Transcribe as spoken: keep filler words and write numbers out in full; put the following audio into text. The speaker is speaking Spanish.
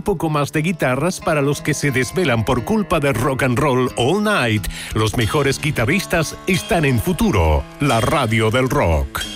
poco más de guitarras para los que se desvelan por culpa de rock and roll all night. Los mejores guitarristas están en Futuro, la radio del rock.